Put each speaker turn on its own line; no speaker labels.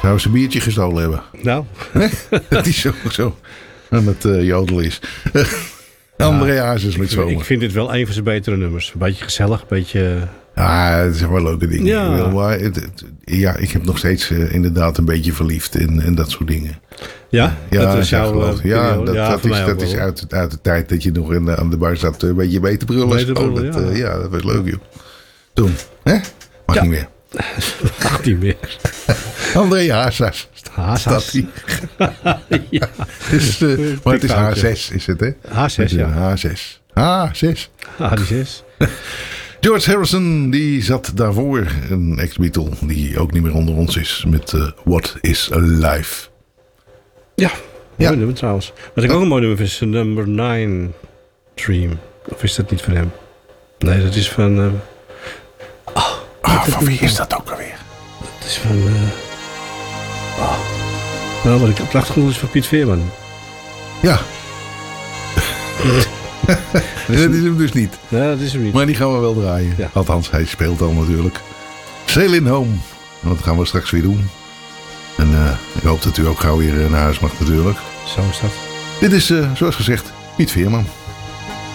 Zou ze een biertje gestolen hebben?
Nou.
Dat is zo aan het jodelen is. André Hazes met zomer.
Ik vind dit wel een van zijn betere nummers. Een beetje gezellig, een beetje...
Ja, het zijn wel leuke dingen.
Ja.
Maar ik heb nog steeds inderdaad een beetje verliefd en dat soort dingen.
Ja?
Ja,
dat is jouw...
dat is uit de tijd dat je nog aan de bar zat een beetje mee te brullen. Ja, dat was leuk, joh. Toen, hè? Mag niet meer.
Mag niet meer.
André Hazes.
Hazes.
Ja. Dus, maar het is H6, is het, hè?
H6, ja.
H6. H6.
H6.
George Harrison, die zat daarvoor. Een ex-Beatle die ook niet meer onder ons is. Met What is Alive.
Ja, mooi nummer trouwens. Wat ik ook een mooi nummer vind is number 9 Dream. Of is dat niet van hem? Nee, dat is van...
van wie is dat ook alweer?
Dat is van... Nou, wat ik op de achtergrond is van Piet Veerman.
Ja. Dat is hem dus niet.
Nee, dat is hem niet.
Maar die gaan we wel draaien.
Ja.
Althans, hij speelt al natuurlijk. Sail Home. Dat gaan we straks weer doen. En ik hoop dat u ook gauw weer naar huis mag natuurlijk.
Zo is dat.
Dit is, zoals gezegd, Piet Veerman.